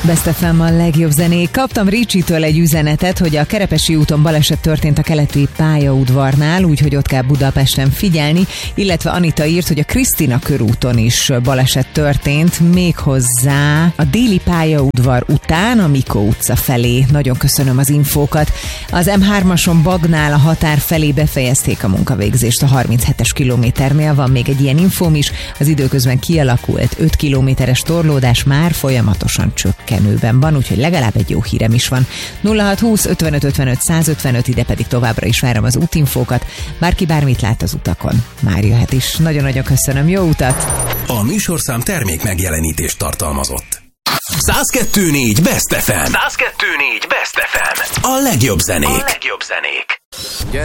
Best FM a legjobb zenék. Kaptam Ricsi-től egy üzenetet, hogy a Kerepesi úton baleset történt a keleti pályaudvarnál, úgyhogy ott kell Budapesten figyelni, illetve Anita írt, hogy a Krisztina körúton is baleset történt, méghozzá a déli pályaudvar után a Mikó utca felé. Nagyon köszönöm az infókat. Az M3-ason Bagnál a határ felé befejezték a munkavégzést a 37-es kilométernél. Van még egy ilyen infóm is, az időközben kialakult 5 kilométeres torlódás már folyamatosan csökkenőben van, úgyhogy legalább egy jó hírem is van. 0620 55 55 155, ide pedig továbbra is várom az útinfókat. Bárki bármit lát az utakon, már jöhet is. Nagyon-nagyon köszönöm, jó utat! A műsorszám termék megjelenítést tartalmazott. 102.4 Best FM. 102.4 Best FM. A legjobb zenék.